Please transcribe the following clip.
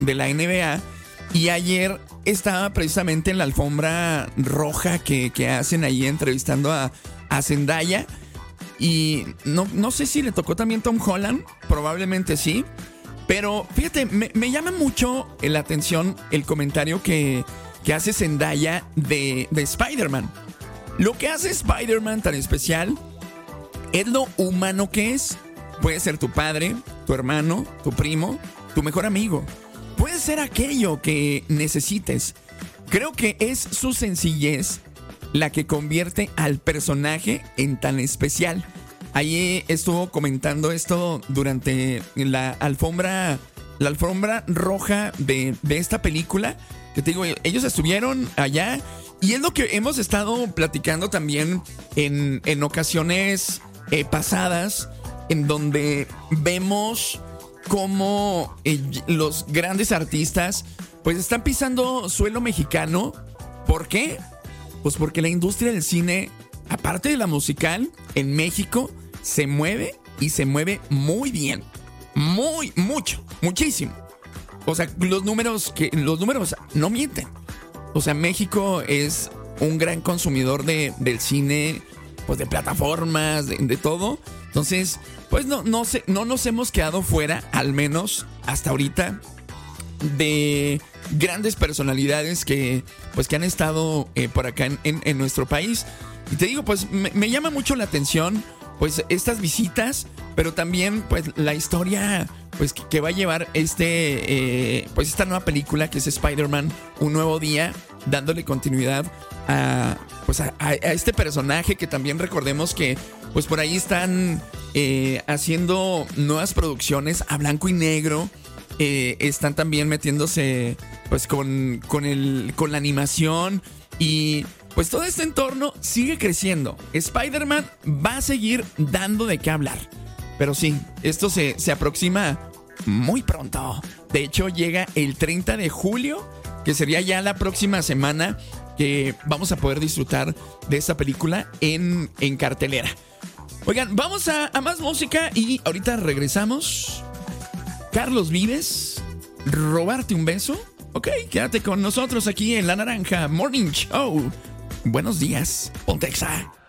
de la NBA. Y ayer estaba precisamente en la alfombra roja que hacen ahí entrevistando a Zendaya. Y no sé si le tocó también Tom Holland, probablemente sí. Pero fíjate, me llama mucho la atención el comentario que hace Zendaya de Spider-Man. Lo que hace Spider-Man tan especial es lo humano que es. Puede ser tu padre, tu hermano, tu primo, tu mejor amigo. Puede ser aquello que necesites. Creo que es su sencillez la que convierte al personaje en tan especial. Ahí estuvo comentando esto durante la alfombra roja de esta película. Que te digo, ellos estuvieron allá y es lo que hemos estado platicando también en ocasiones pasadas, en donde vemos cómo los grandes artistas pues están pisando suelo mexicano. ¿Por qué? Pues porque la industria del cine, aparte de la musical, en México se mueve y se mueve muy bien. Muchísimo. O sea, los números no mienten. O sea, México es un gran consumidor del cine, pues de plataformas, de todo. Entonces, pues no nos hemos quedado fuera, al menos hasta ahorita, de grandes personalidades que han estado por acá en nuestro país. Y te digo, pues me llama mucho la atención pues estas visitas, pero también pues la historia pues que va a llevar esta nueva película que es Spider-Man, Un Nuevo Día, dándole continuidad a este personaje que también recordemos que pues por ahí están haciendo nuevas producciones a blanco y negro. Están también metiéndose pues con la animación y pues todo este entorno sigue creciendo. Spider-Man va a seguir dando de qué hablar. Pero sí, esto se aproxima muy pronto. De hecho, llega el 30 de julio, que sería ya la próxima semana que vamos a poder disfrutar de esta película en cartelera. Oigan, vamos a más música y ahorita regresamos. Carlos Vives, Robarte un beso. Ok, quédate con nosotros aquí en La Naranja Morning Show. Buenos días, Pontexa.